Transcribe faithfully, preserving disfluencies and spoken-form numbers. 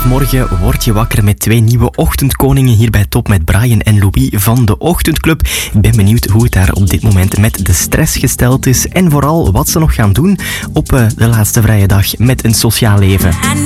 Morgen word je wakker met twee nieuwe ochtendkoningen hier bij Top met Brian en Louis van de Ochtendclub. Ik ben benieuwd hoe het daar op dit moment met de stress gesteld is en vooral wat ze nog gaan doen op uh, de laatste vrije dag met een sociaal leven.